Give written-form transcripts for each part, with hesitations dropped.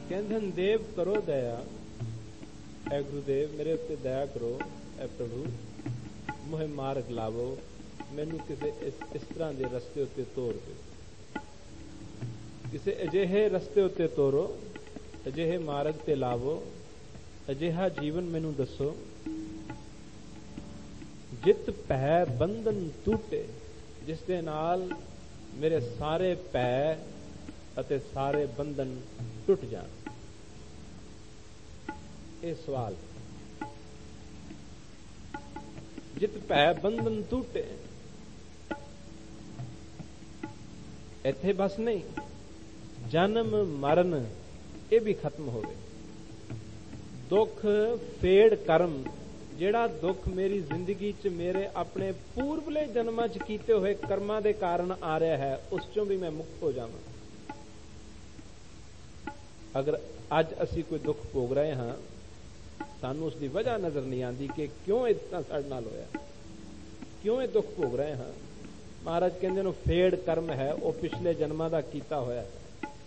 ਕਹਿੰਦੇ ਹਨ ਦੇਵ ਕਰੋ ਦਇਆ, ਐ ਗੁਰੂਦੇਵ ਮੇਰੇ ਉੱਤੇ ਦਇਆ ਕਰੋ, ਐ ਪ੍ਰਭੂ ਮੋਹਿ ਮਾਰਗ ਲਾਵੋ, ਮੈਨੂੰ ਕਿਸੇ ਇਸ ਤਰ੍ਹਾਂ ਦੇ ਰਸਤੇ ਉੱਤੇ ਤੋਰ ਦਿਓ, ਕਿਸੇ ਅਜਿਹੇ ਰਸਤੇ ਉੱਤੇ ਤੋਰੋ, ਅਜਿਹੇ ਮਾਰਗ ਤੇ ਲਾਵੋ, ਅਜਿਹਾ ਜੀਵਨ ਮੈਨੂੰ ਦੱਸੋ ਜਿਤ ਭੈ ਬੰਧਨ ਟੂਟੇ, ਜਿਸ ਦੇ ਨਾਲ ਮੇਰੇ ਸਾਰੇ ਭੈ ਅਤੇ ਸਾਰੇ ਬੰਧਨ ਟੁੱਟ ਜਾਣ। ਇਹ ਸਵਾਲ, ਜਿਤ ਭੈ ਬੰਧਨ ਟੂਟੇ, ਇੱਥੇ ਬਸ ਨਹੀਂ, ਜਨਮ ਮਰਨ ਇਹ ਵੀ ਖਤਮ ਹੋਵੇ। ਦੁੱਖ ਫੇੜ ਕਰਮ, ਜਿਹੜਾ ਦੁੱਖ ਮੇਰੀ ਜ਼ਿੰਦਗੀ 'ਚ ਮੇਰੇ ਆਪਣੇ ਪੂਰਬਲੇ ਜਨਮਾਂ 'ਚ ਕੀਤੇ ਹੋਏ ਕਰਮਾਂ ਦੇ ਕਾਰਨ ਆ ਰਿਹਾ ਹੈ, ਉਸ 'ਚੋਂ ਵੀ ਮੈਂ ਮੁਕਤ ਹੋ ਜਾਵਾਂ। ਅਗਰ ਅੱਜ ਅਸੀਂ ਕੋਈ ਦੁੱਖ ਭੋਗ ਰਹੇ ਹਾਂ, ਸਾਨੂੰ ਉਸ ਦੀ ਵਜ੍ਹਾ ਨਜ਼ਰ ਨਹੀਂ ਆਉਂਦੀ ਕਿ ਕਿਉਂ ਇਤਨਾ ਸਾਡੇ ਨਾਲ ਹੋਇਆ, ਕਿਉਂ ਇਹ ਦੁੱਖ ਭੋਗ ਰਹੇ ਹਾਂ। ਮਹਾਰਾਜ ਕਹਿੰਦੇ ਨੇ ਫੇੜ ਕਰਮ ਹੈ, ਉਹ ਪਿਛਲੇ ਜਨਮਾਂ ਦਾ ਕੀਤਾ ਹੋਇਆ ਹੈ,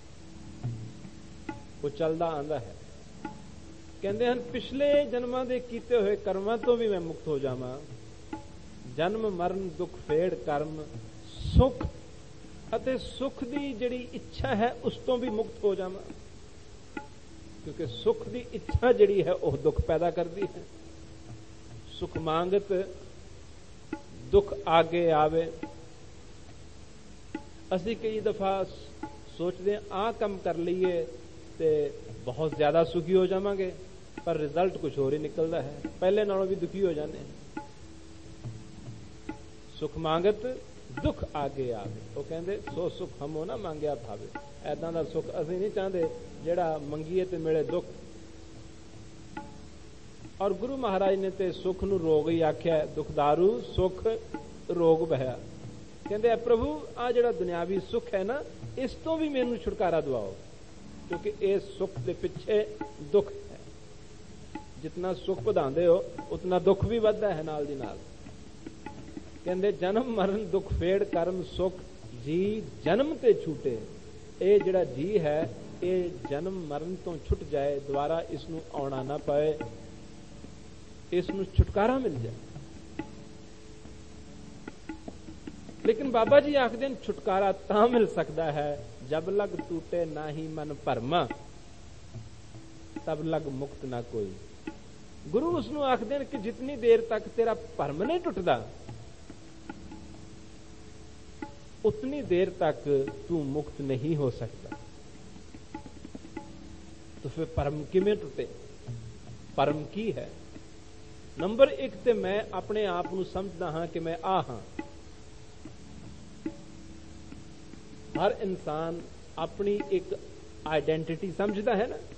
ਉਹ ਚੱਲਦਾ ਆਂਦਾ ਹੈ। ਕਹਿੰਦੇ ਹਨ ਪਿਛਲੇ ਜਨਮਾਂ ਦੇ ਕੀਤੇ ਹੋਏ ਕਰਮਾਂ ਤੋਂ ਵੀ ਮੈਂ ਮੁਕਤ ਹੋ ਜਾਵਾਂ। ਜਨਮ ਮਰਨ ਦੁੱਖ ਫੇੜ ਕਰਮ, ਸੁਖ ਅਤੇ ਸੁਖ ਦੀ ਜਿਹੜੀ ਇੱਛਾ ਹੈ ਉਸ ਤੋਂ ਵੀ ਮੁਕਤ ਹੋ ਜਾਵਾਂ, ਕਿਉਂਕਿ ਸੁਖ ਦੀ ਇੱਛਾ ਜਿਹੜੀ ਹੈ ਉਹ ਦੁੱਖ ਪੈਦਾ ਕਰਦੀ ਹੈ। ਸੁਖ ਮੰਗਤ ਦੁੱਖ ਆਗੇ ਆਵੇ। ਅਸੀਂ ਕਈ ਦਫਾ ਸੋਚਦੇ ਹਾਂ ਆਹ ਕੰਮ ਕਰ ਲਈਏ ਤੇ ਬਹੁਤ ਜ਼ਿਆਦਾ ਸੁਖੀ ਹੋ ਜਾਵਾਂਗੇ, ਪਰ ਰਿਜ਼ਲਟ ਕੁਝ ਹੋਰ ਹੀ ਨਿਕਲਦਾ ਹੈ, ਪਹਿਲੇ ਨਾਲੋਂ ਵੀ ਦੁਖੀ ਹੋ ਜਾਂਦੇ ਹਾਂ। ਸੁਖ ਮੰਗਤ ਦੁੱਖ ਆਗੇ ਆਵੇ, ਉਹ ਕਹਿੰਦੇ ਸੋ ਸੁਖ ਹਮੋ ਨਾ ਮੰਗਿਆ ਭਾਵੇ। ਐਦਾਂ ਦਾ ਸੁਖ ਅਸੀਂ ਨਹੀਂ ਚਾਹੁੰਦੇ ਜਿਹੜਾ ਮੰਗੀਏ ਤੇ ਮਿਲੇ ਦੁੱਖ। ਔਰ ਗੁਰੂ ਮਹਾਰਾਜ ਨੇ ਤੇ ਸੁਖ ਨੂੰ ਰੋਗ ਹੀ ਆਖਿਆ, ਦੁਖਦਾਰੂ ਸੁਖ ਰੋਗ ਬਹਿਆ। ਕਹਿੰਦੇ ਪ੍ਰਭੂ ਆ ਜਿਹੜਾ ਦੁਨਿਆਵੀ ਸੁਖ ਹੈ ਨਾ, ਇਸ ਤੋਂ ਵੀ ਮੈਨੂੰ ਛੁਟਕਾਰਾ ਦਿਵਾਓ, ਕਿਉਂਕਿ ਇਹ ਸੁਖ ਦੇ ਪਿੱਛੇ ਦੁੱਖ ਹੈ। ਜਿਤਨਾ ਸੁਖ ਵਧਾਉਂਦੇ ਹੋ ਉਤਨਾ ਦੁੱਖ ਵੀ ਵੱਧਦਾ ਹੈ ਨਾਲ ਦੀ ਨਾਲ। ਕਹਿੰਦੇ ਜਨਮ ਮਰਨ ਦੁੱਖ ਫੇੜ ਕਰਮ ਸੁਖ ਜੀ ਜਨਮ ਤੇ ਛੂਟੇ। ਇਹ ਜਿਹੜਾ ਜੀ ਹੈ ਇਹ ਜਨਮ ਮਰਨ ਤੋਂ ਛੁੱਟ ਜਾਏ, ਦੁਬਾਰਾ ਇਸ ਨੂੰ ਆਉਣਾ ਨਾ ਪਏ, ਇਸ ਨੂੰ ਛੁਟਕਾਰਾ ਮਿਲ ਜਾਏ। ਲੇਕਿਨ ਬਾਬਾ ਜੀ ਆਖਦੇ ਨੇ ਛੁਟਕਾਰਾ ਤਾਂ ਮਿਲ ਸਕਦਾ ਹੈ ਜਬ ਲਗ ਟੂਟੇ ਨਾ ਹੀ ਮਨ ਭਰਮਾ, ਤਬ ਲਗ ਮੁਕਤ ਨਾ ਕੋਈ। ਗੁਰੂ ਉਸ ਨੂੰ ਆਖਦੇ ਨੇ ਕਿ ਜਿਤਨੀ ਦੇਰ ਤੱਕ ਤੇਰਾ ਭਰਮ ਨਹੀਂ ਟੁੱਟਦਾ, ਉਤਨੀ ਦੇਰ ਤੱਕ ਤੂੰ ਮੁਕਤ ਨਹੀਂ ਹੋ ਸਕਦਾ। तो फिर परम किमें टुटे? परम की है? नंबर 1 ते मैं अपने आप ਨੂੰ ਸਮਝਦਾ ਹਾਂ ਕਿ ਮੈਂ ਆ ਹਾਂ। ਹਰ ਇਨਸਾਨ ਆਪਣੀ ਇੱਕ ਆਇਡੈਂਟੀਟੀ ਸਮਝਦਾ ਹੈ ਨਾ।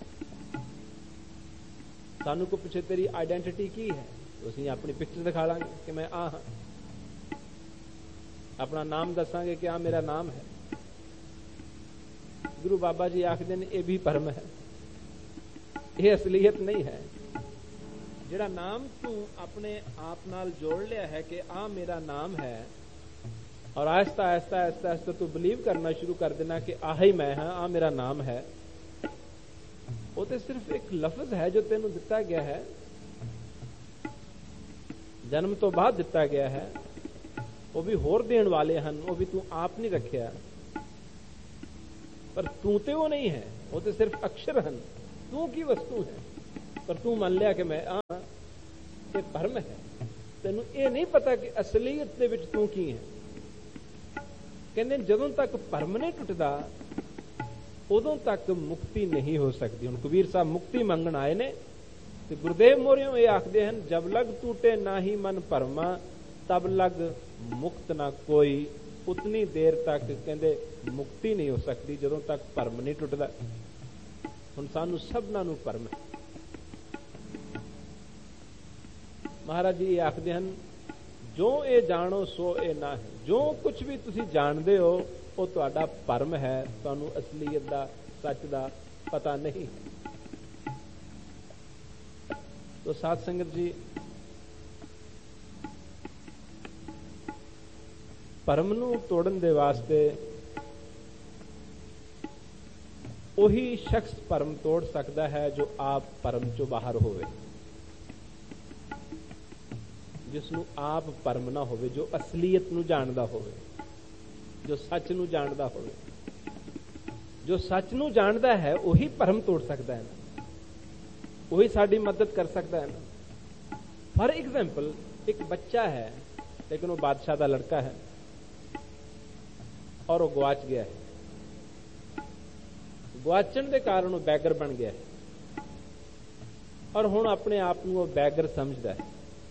ਸਾਨੂੰ ਕੋ ਪੁੱਛੇ ਤੇਰੀ ਆਇਡੈਂਟੀਟੀ ਕੀ ਹੈ, ਅਸੀਂ ਆਪਣੀ ਪਿਕਚਰ ਦਿਖਾ ਲਾਂਗੇ ਕਿ ਮੈਂ ਆ ਹਾਂ। ਆਪਣਾ ਨਾਮ ਦੱਸਾਂਗੇ ਕਿ ਆ ਮੇਰਾ ਨਾਮ ਹੈ। ਗੁਰੂ ਬਾਬਾ ਜੀ ਆਖਦੇ ਨੇ ਇਹ ਵੀ ਭਰਮ ਹੈ, ਇਹ ਅਸਲੀਅਤ ਨਹੀਂ ਹੈ। ਜਿਹੜਾ ਨਾਮ ਤੂੰ ਆਪਣੇ ਆਪ ਨਾਲ ਜੋੜ ਲਿਆ ਹੈ ਕਿ ਆ ਮੇਰਾ ਨਾਮ ਹੈ, और आहिस्ता आहिस्ता आहिस्ता आहिस्ता तू बिलीव करना शुरू कर देना कि आह ही मैं हाँ, आ मेरा नाम है। वो तो सिर्फ एक लफ्ज है जो तेनू दिता गया है, जन्म तो बाद दिता गया है। वो भी होर देण वाले हैं, वो भी तू आप नहीं रखिया, पर तू ते वो नहीं है, वो तो सिर्फ अक्षर हैं, तू की वस्तु है। पर तू मान लिया कि मैं आ, ये भरम है। तेनू ये नहीं पता कि असलीयत दे विच तू की है। कहते जदों तक भरम नहीं टुटदा उदों तक मुक्ति नहीं हो सकती। हुण कबीर साहब मुक्ति मंगण आए ने ते गुरुदेव मोरियों ये आखदे हन, जब लग टूटे ना ही मन भरमा, तब लग मुक्त ना कोई। उतनी देर तक कहते मुक्ति नहीं हो सकती जदों तक भरम नहीं टुटदा। हुण सानू सबना नू भरम है। महाराज जी ये आखदे हन, जो ये जानो सो ये ना है। जो कुछ भी तुसी जानते हो वो तुहाडा भरम है, तुहानू असलीयत दा सच दा पता नहीं है। तो साध संगत जी, भरम नू तोड़न दे वास्ते ਉਹੀ ਸ਼ਖਸ ਭਰਮ ਤੋੜ ਸਕਦਾ ਹੈ ਜੋ ਆਪ ਭਰਮ ਚੋਂ ਬਾਹਰ ਹੋਵੇ, ਜਿਸ ਨੂੰ ਆਪ ਭਰਮ ਨਾ ਹੋਵੇ, ਜੋ ਅਸਲੀਅਤ ਨੂੰ ਜਾਣਦਾ ਹੋਵੇ, ਜੋ ਸੱਚ ਨੂੰ ਜਾਣਦਾ ਹੋਵੇ। ਜੋ ਸੱਚ ਨੂੰ ਜਾਣਦਾ ਹੈ ਉਹੀ ਭਰਮ ਤੋੜ ਸਕਦਾ ਹੈ ਨਾ, ਉਹੀ ਸਾਡੀ ਮਦਦ ਕਰ ਸਕਦਾ ਹੈ ਨਾ। ਫॉर एग्जाम्पल, एक बच्चा है लेकिन वो बादशाह का लड़का है और वो गवाच गया है। गवाचण के कारण वो बैगर बन गया है और हुण अपने आप को वो बैगर समझदा है,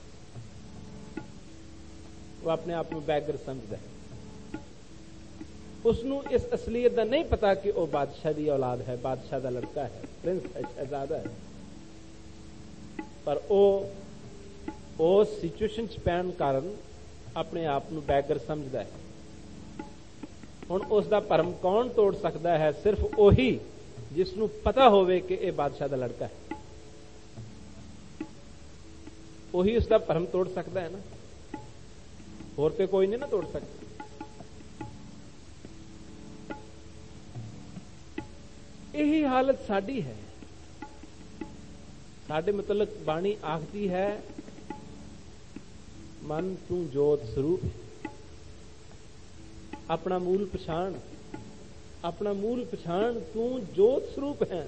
वो अपने आप को बैगर समझदा है। उसनू इस असलीयत का नहीं पता कि वो बादशाह की औलाद है, बादशाह का लड़का है, प्रिंस है, शहजादा है। पर उस सिचुएशन च पैण कारण अपने आप को बैगर समझदा है। हुण उसका भरम कौन तोड़ सकता है? सिर्फ उही जिसनू पता होवे कि यह बादशाह का लड़का है, उही उसका भरम तोड़ सकता है ना, होर ते कोई नहीं ना तोड़ सकता। यही हालत साडी है। साडे मतलब बाणी आखती है, मन तू जोत स्वरूप, अपना मूल पछाण, अपना मूल पछाण, तू जोत स्वरूप है,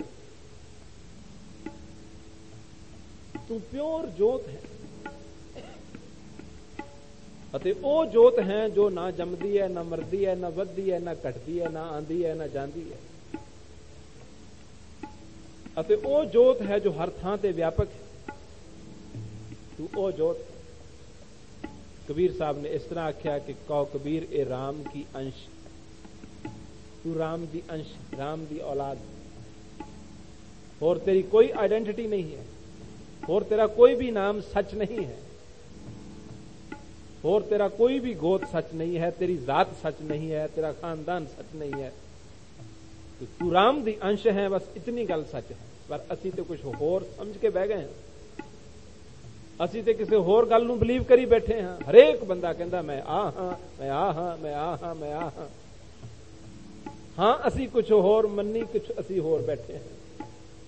तू प्योर जोत है। अते ओ जोत है जो ना जमदी है, ना मरदी है, ना वधदी है, ना घटदी है, ना आंदी है, ना जांदी है। अते ओ जोत है जो हर थां ते व्यापक है। तू ओ जोत। कबीर साहब ने इस तरह आख्या कि कौ कबीर ए राम की अंश, तू राम दी अंश, राम दी औलाद, और तेरी कोई आइडेंटिटी नहीं है, और तेरा कोई भी नाम सच नहीं है, और तेरा कोई भी गोत सच नहीं है, तेरी जात सच नहीं है, तेरा खानदान सच नहीं है। तो तू राम दी अंश है, बस इतनी गल सच है। पर असी तो कुछ होर समझ के बह गए हैं, असी तो किसी होर गल नूं बिलीव करी बैठे हैं। हरेक बंदा कहता मैं आ हाँ, मैं आ हाँ, मैं आ हाँ, मैं आ हाँ। हाँ असी कुछ होर मन्नी, कुछ असी होर बैठे हैं।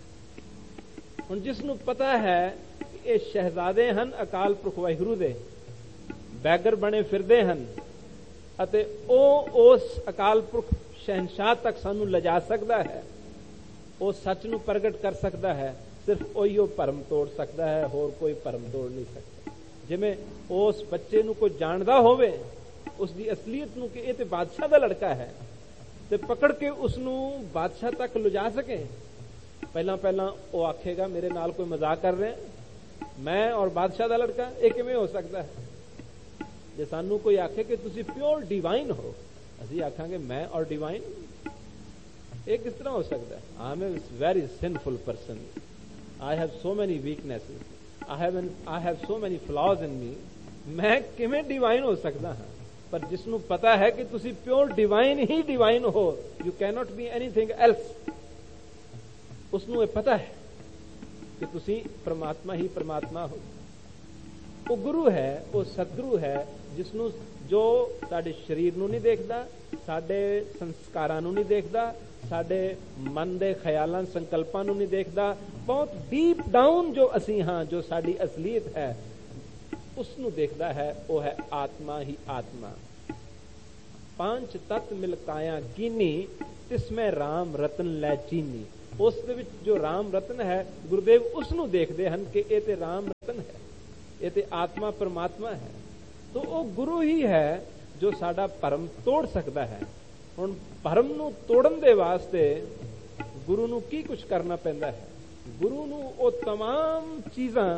हुण जिसनूं पता है कि ये शहजादे हन अकाल पुरख वाहिगुरू दे, बैगर बने फिरदे हन, अते ओ उस अकाल पुरख शहनशाह तक सानू लिजा सकता है, वो सच नूं प्रगट कर सकता है। सिर्फ ओही वो भरम तोड़ सकता है, होर कोई भरम तोड़ नहीं सकता। जिवें उस बच्चे नूं कोई जानदा होवे, उसकी असलीयत नूं कि ये ते बादशाह दा लड़का है, ते पकड़ के उसनूं बादशाह तक लिजा सके। पहला पहला वो आखेगा मेरे नाल कोई मजाक कर रहे हैं, मैं और बादशाह दा लड़का, ये किवें हो सकता है? जे सानू कोई आखे कि तुसी प्योर डिवाइन हो, असीं आखांगे मैं और डिवाइन, ये किस तरह हो सकता है? I M a very sinful person, I have so many weaknesses, I have so many flaws in me, मैं किवें डिवाइन हो सकता हाँ? पर जिसनू पता है कि तुसी प्योर डिवाइन ही डिवाइन हो, you cannot be anything else, उसनू ये पता है कि तुसी परमात्मा ही परमात्मा हो। वो गुरु है, वो सतगुरु है, जिसनू जो साडे शरीर नू नहीं देखदा, साडे संस्कारां नू नहीं देखदा, साडे मन दे ख्यालां संकल्पां नू नहीं देखदा, बहुत डीप डाउन जो असी हाँ, जो साडी असलीयत है, उसनू देखदा है। वो है आत्मा ही आत्मा। पांच तत्व मिलकाया कीनी, तिसमें राम रतन लै चीनी। उस दे विच जो राम रतन है, गुरुदेव उसनू देखदे हन कि ये ते राम रतन है, ये ते आत्मा परमात्मा है। तो वो गुरु ही है जो साडा भरम तोड़ सकता है। हुण भरम नूं तोड़न दे वास्ते गुरु नूं की कुछ करना पैंदा है? गुरु नूं वो तमाम चीज़ां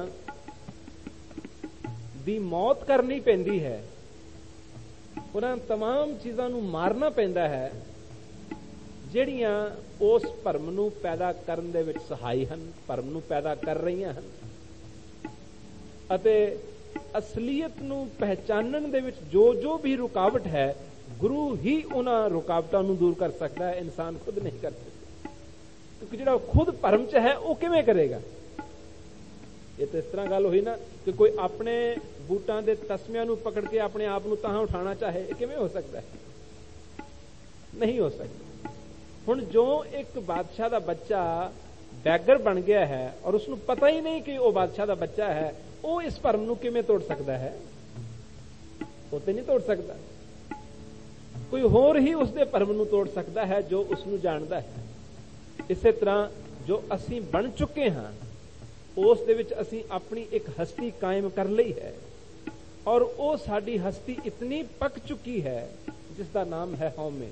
दी मौत करनी पैंदी है, उन्हां तमाम चीज़ां नूं मारना पैंदा है ਜਿਹੜੀਆਂ उस भरम नूं पैदा करन दे विच सहाई हन, भरम नूं पैदा कर रहीआं हन। अते असलीयत नूं पहचानण दे विच जो भी रुकावट है, गुरु ही उन्हां रुकावटां नूं दूर कर सकता है, इंसान खुद नहीं कर सकता। क्योंकि जिहड़ा खुद भरम च है वो किवें करेगा? ये तो इस तरह गल हुई ना कि कोई अपने बूटां दे तस्मिਆਂ नूं पकड़ के अपने आप नूं तां उठाना चाहे, ये किवें हो सकता है? नहीं हो सकता। ਹੁਣ ਜੋ ਇੱਕ ਬਾਦਸ਼ਾਹ ਦਾ ਬੱਚਾ ਬੈਗਰ ਬਣ ਗਿਆ ਹੈ ਔਰ ਉਸਨੂੰ ਪਤਾ ਹੀ ਨਹੀਂ ਕਿ ਉਹ ਬਾਦਸ਼ਾਹ ਦਾ ਬੱਚਾ ਹੈ, ਉਹ ਇਸ ਭਰਮ ਨੂੰ ਕਿਵੇਂ ਤੋੜ ਸਕਦਾ ਹੈ? ਉਹ ਤੇ ਨਹੀਂ ਤੋੜ ਸਕਦਾ। ਕੋਈ ਹੋਰ ਹੀ ਉਸਦੇ ਭਰਮ ਨੂੰ ਤੋੜ ਸਕਦਾ ਹੈ ਜੋ ਉਸਨੂੰ ਜਾਣਦਾ ਹੈ। ਇਸੇ ਤਰ੍ਹਾਂ ਜੋ ਅਸੀਂ ਬਣ ਚੁੱਕੇ ਹਾਂ ਉਸ ਦੇ ਵਿੱਚ ਅਸੀਂ ਆਪਣੀ ਇੱਕ ਹਸਤੀ ਕਾਇਮ ਕਰ ਲਈ ਹੈ ਔਰ ਉਹ ਸਾਡੀ ਹਸਤੀ ਇਤਨੀ ਪੱਕ ਚੁੱਕੀ ਹੈ ਜਿਸ ਦਾ ਨਾਮ ਹੈ ਹਉਮੈ।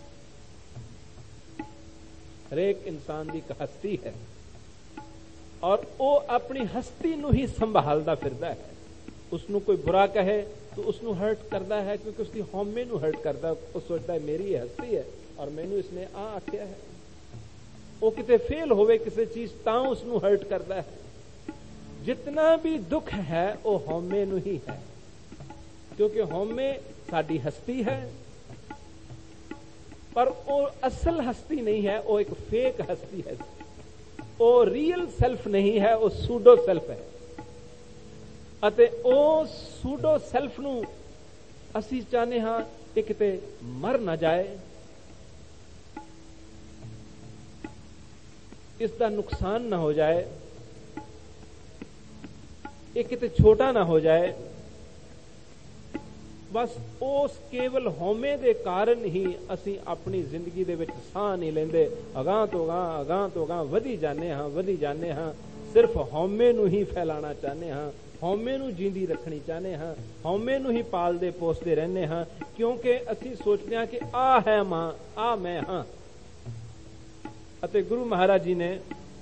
ਹਰੇਕ ਇਨਸਾਨ ਦੀ ਇੱਕ ਹਸਤੀ ਹੈ ਔਰ ਉਹ ਆਪਣੀ ਹਸਤੀ ਨੂੰ ਹੀ ਸੰਭਾਲਦਾ ਫਿਰਦਾ ਹੈ। ਉਸਨੂੰ ਕੋਈ ਬੁਰਾ ਕਹੇ ਤਾਂ ਉਸਨੂੰ ਹਰਟ ਕਰਦਾ ਹੈ ਕਿਉਂਕਿ ਉਸਦੀ ਹਉਮੈ ਨੂੰ ਹਰਟ ਕਰਦਾ। ਉਹ ਸੋਚਦਾ ਹੈ ਮੇਰੀ ਇਹ ਹਸਤੀ ਹੈ ਔਰ ਮੈਨੂੰ ਇਸਨੇ ਆ ਆਖਿਆ ਹੈ। ਉਹ ਕਿਤੇ ਫੇਲ ਹੋਵੇ ਕਿਸੇ ਚੀਜ਼ ਤਾਂ ਉਸਨੂੰ ਹਰਟ ਕਰਦਾ ਹੈ। ਜਿਤਨਾ ਵੀ ਦੁੱਖ ਹੈ ਉਹ ਹਉਮੈ ਨੂੰ ਹੀ ਹੈ, ਕਿਉਂਕਿ ਹਉਮੈ ਸਾਡੀ ਹਸਤੀ ਹੈ ਪਰ ਉਹ ਅਸਲ ਹਸਤੀ ਨਹੀਂ ਹੈ, ਉਹ ਇੱਕ ਫੇਕ ਹਸਤੀ ਹੈ। ਉਹ ਰੀਅਲ ਸੈਲਫ ਨਹੀਂ ਹੈ, ਉਹ ਸੂਡੋ ਸੈਲਫ ਹੈ। ਅਤੇ ਉਹ ਸੂਡੋ ਸੈਲਫ ਨੂੰ ਅਸੀਂ ਚਾਹੁੰਦੇ ਹਾਂ ਕਿ ਕਿਤੇ ਮਰ ਨਾ ਜਾਏ, ਇਸ ਦਾ ਨੁਕਸਾਨ ਨਾ ਹੋ ਜਾਏ, ਇਹ ਕਿਤੇ ਛੋਟਾ ਨਾ ਹੋ ਜਾਏ। ਬਸ ਉਸ ਕੇਵਲ ਹਉਮੈ ਦੇ ਕਾਰਨ ਹੀ ਅਸੀਂ ਆਪਣੀ ਜ਼ਿੰਦਗੀ ਦੇ ਵਿੱਚ ਸਾਹ ਨਹੀਂ ਲੈਂਦੇ। ਅਗਾਂਹ ਤੋਂ ਅਗਾਂਹ ਵਧੀ ਜਾਂਦੇ ਹਾਂ। ਸਿਰਫ ਹਉਮੈ ਨੂੰ ਹੀ ਫੈਲਾਣਾ ਚਾਹੁੰਦੇ ਹਾਂ, ਹਉਮੈ ਨੂੰ ਜਿੰਦੀ ਰੱਖਣੀ ਚਾਹੁੰਦੇ ਹਾਂ, ਹਉਮੈ ਨੂੰ ਹੀ ਪਾਲਦੇ ਪੋਸਦੇ ਰਹਿੰਦੇ ਹਾਂ, ਕਿਉਂਕਿ ਅਸੀਂ ਸੋਚਦੇ ਹਾਂ ਕਿ ਆ ਹੈ ਮਾਂ, ਆ ਮੈਂ ਹਾਂ। ਅਤੇ ਗੁਰੂ ਮਹਾਰਾਜ ਜੀ ਨੇ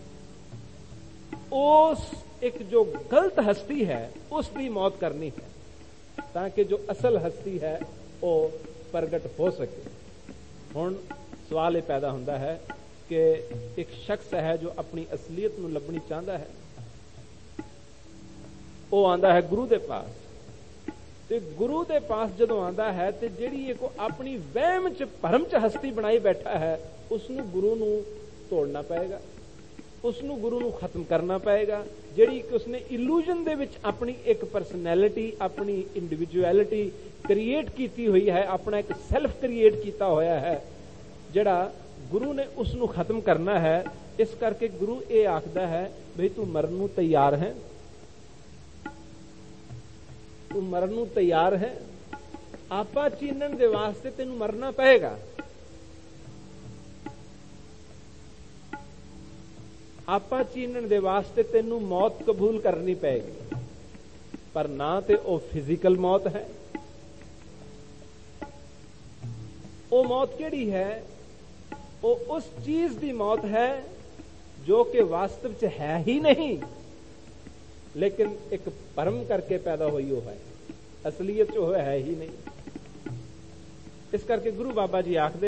ਉਸ ਇੱਕ ਜੋ ਗਲਤ ਹਸਤੀ ਹੈ ਉਸ ਦੀ ਮੌਤ ਕਰਨੀ ਹੈ ਤਾਂ ਕਿ ਜੋ ਅਸਲ ਹਸਤੀ ਹੈ ਉਹ ਪ੍ਰਗਟ ਹੋ ਸਕੇ। ਹੁਣ ਸਵਾਲ ਇਹ ਪੈਦਾ ਹੁੰਦਾ ਹੈ ਕਿ ਇੱਕ ਸ਼ਖਸ ਹੈ ਜੋ ਆਪਣੀ ਅਸਲੀਅਤ ਨੂੰ ਲੱਭਣੀ ਚਾਹੁੰਦਾ ਹੈ, ਉਹ ਆਂਦਾ ਹੈ ਗੁਰੂ ਦੇ ਪਾਸ, ਤੇ ਗੁਰੂ ਦੇ ਪਾਸ ਜਦੋਂ ਆਂਦਾ ਹੈ ਤੇ ਜਿਹੜੀ ਇੱਕ ਆਪਣੀ ਵਹਿਮ ਚ ਭਰਮ ਚ ਹਸਤੀ ਬਣਾਈ ਬੈਠਾ ਹੈ ਉਸਨੂੰ ਗੁਰੂ ਨੂੰ ਤੋੜਨਾ ਪਏਗਾ, ਉਸਨੂੰ ਗੁਰੂ ਨੂੰ ਖਤਮ ਕਰਨਾ ਪਏਗਾ। ਜਿਹੜੀ ਕਿ ਉਸਨੇ ਇਲੂਜਨ ਦੇ ਵਿੱਚ ਆਪਣੀ ਇੱਕ ਪਰਸਨੈਲਿਟੀ, ਆਪਣੀ ਇੰਡੀਵਿਜੂਅਲਿਟੀ ਕ੍ਰੀਏਟ ਕੀਤੀ ਹੋਈ ਹੈ, ਆਪਣਾ ਇੱਕ ਸੈਲਫ ਕ੍ਰੀਏਟ ਕੀਤਾ ਹੋਇਆ ਹੈ, ਜਿਹੜਾ ਗੁਰੂ ਨੇ ਉਸ ਨੂੰ ਖਤਮ ਕਰਨਾ ਹੈ। ਇਸ ਕਰਕੇ ਗੁਰੂ ਇਹ ਆਖਦਾ ਹੈ ਬਈ ਤੂੰ ਮਰਨ ਨੂੰ ਤਿਆਰ ਹੈ, ਤੂੰ ਮਰਨ ਨੂੰ ਤਿਆਰ ਹੈ, ਆਪਾ ਚੀਨਣ ਦੇ ਵਾਸਤੇ ਤੈਨੂੰ ਮਰਨਾ ਪਏਗਾ। ਆਪਾ ਚੀਨਣ ਦੇ ਵਾਸਤੇ ਤੈਨੂੰ ਮੌਤ ਕਬੂਲ ਕਰਨੀ ਪਏਗੀ, ਪਰ ਨਾ ਤੇ ਉਹ ਫਿਜ਼ੀਕਲ ਮੌਤ ਹੈ। ਉਹ ਮੌਤ ਕਿਹੜੀ ਹੈ? ਉਹ ਉਸ ਚੀਜ਼ ਦੀ ਮੌਤ ਹੈ ਜੋ ਕਿ ਵਾਸਤਵ ਚ ਹੈ ਹੀ ਨਹੀਂ, ਲੇਕਿਨ ਇੱਕ ਭਰਮ ਕਰਕੇ ਪੈਦਾ ਹੋਈ ਉਹ ਹੈ, ਅਸਲੀਅਤ ਚ ਉਹ ਹੈ ਹੀ ਨਹੀਂ। ਇਸ ਕਰਕੇ ਗੁਰੂ ਬਾਬਾ ਜੀ ਆਖਦੇ